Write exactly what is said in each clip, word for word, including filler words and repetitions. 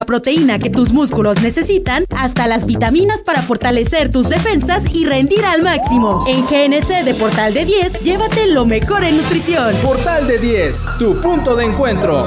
proteína que tus músculos necesitan hasta las vitaminas para fortalecer tus defensas y rendir al máximo. En G N C de Portal de diez, llévate lo mejor en nutrición. Portal de diez, tu punto de encuentro.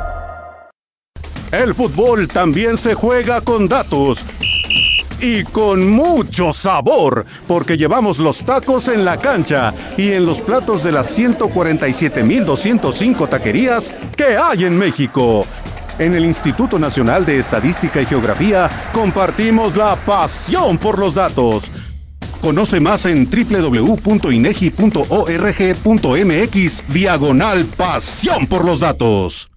El fútbol también se juega con datos. Y con mucho sabor, porque llevamos los tacos en la cancha y en los platos de las ciento cuarenta y siete mil doscientos cinco taquerías que hay en México. En el Instituto Nacional de Estadística y Geografía compartimos la pasión por los datos. Conoce más en doble u doble u doble u punto inegi punto org punto mx diagonal pasión por los datos.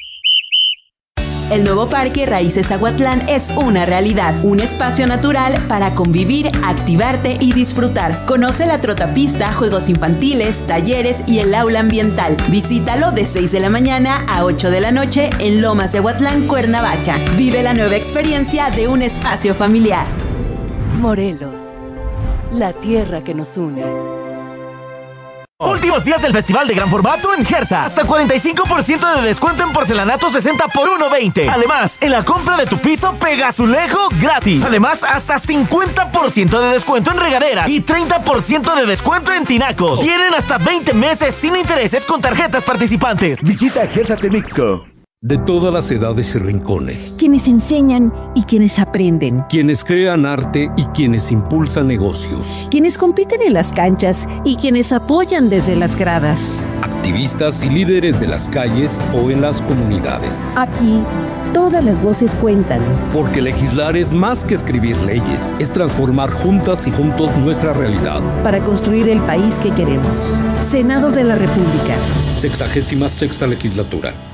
El nuevo Parque Raíces Aguatlán es una realidad, un espacio natural para convivir, activarte y disfrutar. Conoce la trotapista, juegos infantiles, talleres y el aula ambiental. Visítalo de seis de la mañana a ocho de la noche en Lomas de Aguatlán, Cuernavaca. Vive la nueva experiencia de un espacio familiar. Morelos, la tierra que nos une. Últimos días del Festival de Gran Formato en Gersa. Hasta cuarenta y cinco por ciento de descuento en porcelanato sesenta por uno veinte. Además, en la compra de tu piso, pega azulejo gratis. Además, hasta cincuenta por ciento de descuento en regaderas y treinta por ciento de descuento en tinacos. Tienen hasta veinte meses sin intereses con tarjetas participantes. Visita Gersa Temixco. De todas las edades y rincones. Quienes enseñan y quienes aprenden. Quienes crean arte y quienes impulsan negocios. Quienes compiten en las canchas y quienes apoyan desde las gradas. Activistas y líderes de las calles o en las comunidades. Aquí, todas las voces cuentan. Porque legislar es más que escribir leyes. Es transformar juntas y juntos nuestra realidad. Para construir el país que queremos. Senado de la República. Sexagésima sexta legislatura.